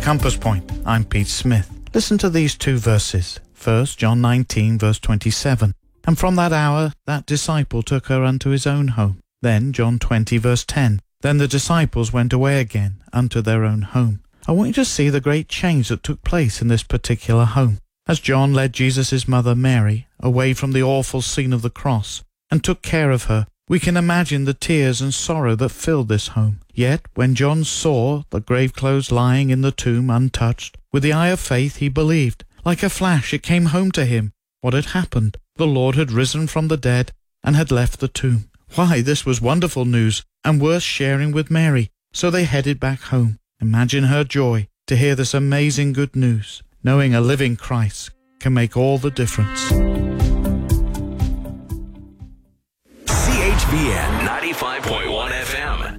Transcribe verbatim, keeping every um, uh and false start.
Compass Point, I'm Pete Smith. Listen to these two verses. First, John nineteen, verse twenty-seven. And from that hour, that disciple took her unto his own home. Then, John twenty, verse ten. Then the disciples went away again unto their own home. I want you to see the great change that took place in this particular home. As John led Jesus' mother Mary away from the awful scene of the cross and took care of her, we can imagine the tears and sorrow that filled this home. Yet, when John saw the grave clothes lying in the tomb untouched, with the eye of faith he believed. Like a flash it came home to him what had happened. The Lord had risen from the dead and had left the tomb. Why, this was wonderful news and worth sharing with Mary. So they headed back home. Imagine her joy to hear this amazing good news, knowing a living Christ can make all the difference. C H V N ninety-five point one F M.